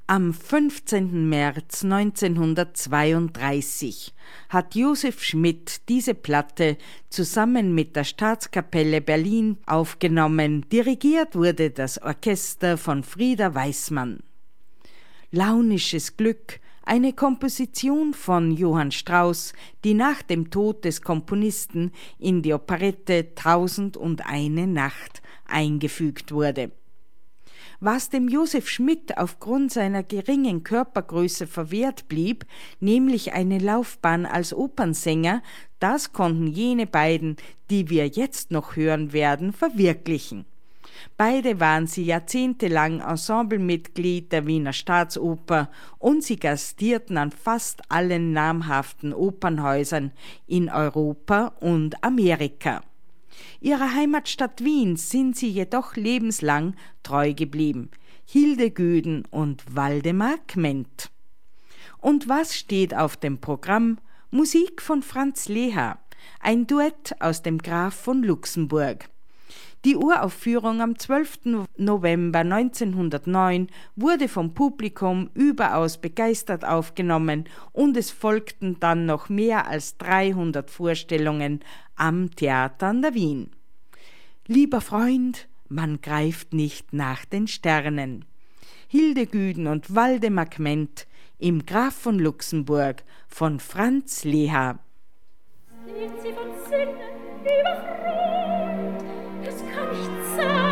Am 15. März 1932 hat Josef Schmidt diese Platte zusammen mit der Staatskapelle Berlin aufgenommen. Dirigiert wurde das Orchester von Frieder Weissmann. Launisches Glück, eine Komposition von Johann Strauss, die nach dem Tod des Komponisten in die Operette 1001 Nacht eingefügt wurde. Was dem Josef Schmidt aufgrund seiner geringen Körpergröße verwehrt blieb, nämlich eine Laufbahn als Opernsänger, das konnten jene beiden, die wir jetzt noch hören werden, verwirklichen. Beide waren sie jahrzehntelang Ensemblemitglied der Wiener Staatsoper und sie gastierten an fast allen namhaften Opernhäusern in Europa und Amerika. Ihrer Heimatstadt Wien sind sie jedoch lebenslang treu geblieben. Hildegüden und Waldemar Kment. Und was steht auf dem Programm? Musik von Franz Leha, ein Duett aus dem Graf von Luxemburg. Die Uraufführung am 12. November 1909 wurde vom Publikum überaus begeistert aufgenommen und es folgten dann noch mehr als 300 Vorstellungen am Theater an der Wien. Lieber Freund, man greift nicht nach den Sternen. Hildegüden und Waldemar Kment im Graf von Luxemburg von Franz Leha. Sind sie von Sinnen überfroht, es kann nicht sein.